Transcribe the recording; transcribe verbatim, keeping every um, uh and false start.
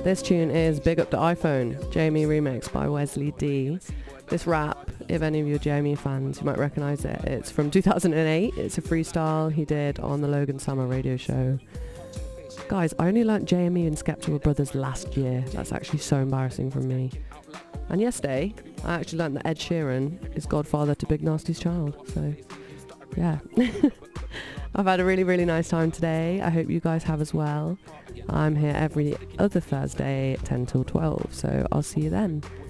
This tune is Big Up the iPhone, Jamie remix by Wesley D. This rap, if any of you are Jamie fans, you might recognise it. It's from two thousand eight. It's a freestyle he did on the Logan Summer radio show. Guys, I only learnt J M E and Skepta were brothers last year. That's actually so embarrassing from me. And yesterday, I actually learnt that Ed Sheeran is godfather to Big Nasty's child. So, yeah. I've had a really, really nice time today. I hope you guys have as well. I'm here every other Thursday, ten till twelve. So I'll see you then.